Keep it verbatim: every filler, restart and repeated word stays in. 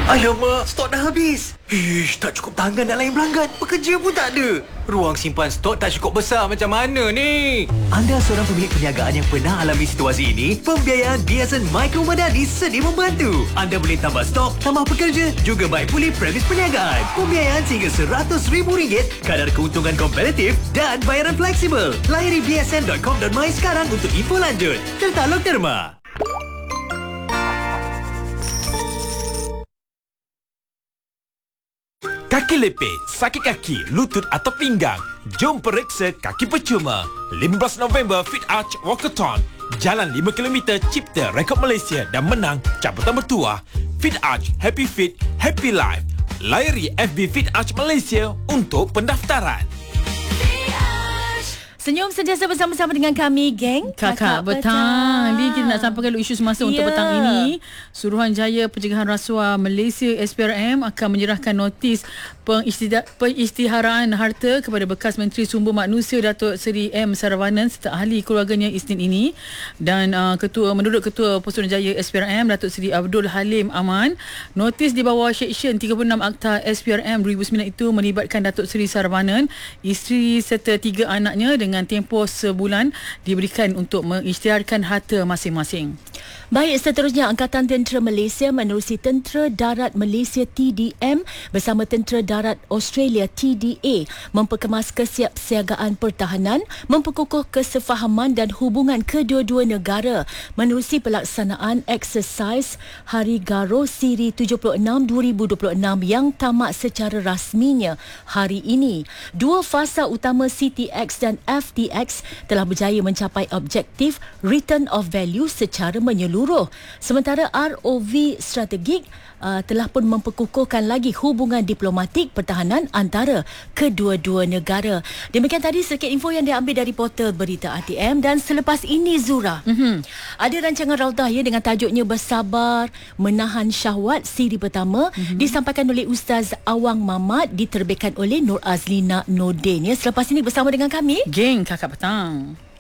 Alamak, stok dah habis. Ish, tak cukup tangan nak layan pelanggan. Pekerja pun tak ada. Ruang simpan stok tak cukup besar, macam mana ni? Anda seorang pemilik perniagaan yang pernah alami situasi ini? Pembiayaan B S N Micro Madani sedia membantu. Anda boleh tambah stok, tambah pekerja, juga baik pulih premis perniagaan. Pembiayaan sehingga seratus ribu ringgit, kadar keuntungan kompetitif dan bayaran fleksibel. Layari b s n dot com dot my sekarang untuk info lanjut. Katalog terma. Kaki lepit, sakit kaki, lutut atau pinggang. Jom periksa kaki percuma. lima belas November Fit Arch Walkathon. Jalan lima kilometer cipta rekod Malaysia dan menang cabutan bertuah. Fit Arch, Happy Fit, Happy Life. Layari F B Fit Arch Malaysia untuk pendaftaran. Senyum sentiasa bersama-sama dengan kami, geng. Kakak, Kakak Petang. Ni kita nak sampaikan isu semasa yeah. untuk petang ini. Suruhanjaya Pencegahan Rasuah Malaysia S P R M akan menyerahkan notis pengisytiharan harta kepada bekas Menteri Sumber Manusia Datuk Seri M. Saravanan serta ahli keluarganya Isnin ini. Dan uh, ketua menurut Ketua Pesuruhanjaya S P R M Datuk Seri Abdul Halim Aman, notis di bawah Seksyen tiga puluh enam Akta S P R M dua ribu sembilan itu melibatkan Datuk Seri Saravanan, isteri serta tiga anaknya dengan dengan tempoh sebulan diberikan untuk mengisytiharkan harta masing-masing. Baik, seterusnya Angkatan Tentera Malaysia menerusi Tentera Darat Malaysia T D M bersama Tentera Darat Australia T D A memperkemas kesiapsiagaan pertahanan, memperkukuh kesefahaman dan hubungan kedua-dua negara menerusi pelaksanaan eksersis Hari Garo Siri tujuh puluh enam dua ribu dua puluh enam yang tamat secara rasminya hari ini. Dua fasa utama C T X dan F T X telah berjaya mencapai objektif return of value secara menyeluruh. Sementara R O V strategik uh, telah pun memperkukuhkan lagi hubungan diplomatik pertahanan antara kedua-dua negara. Demikian tadi sedikit info yang diambil dari portal Berita R T M. Dan selepas ini, Zura, mm-hmm. ada rancangan Raudah ya dengan tajuknya Bersabar Menahan Syahwat siri pertama, mm-hmm. disampaikan oleh Ustaz Awang Mamat, diterbitkan oleh Nur Azlina Nordin. Ya, selepas ini bersama dengan kami, geng Kakak Petang.